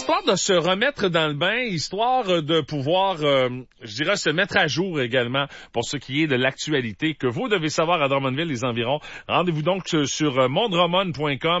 Histoire de se remettre dans le bain, histoire de pouvoir, je dirais, se mettre à jour également pour ce qui est de l'actualité que vous devez savoir à Drummondville, les environs. Rendez-vous donc sur mondromon.com.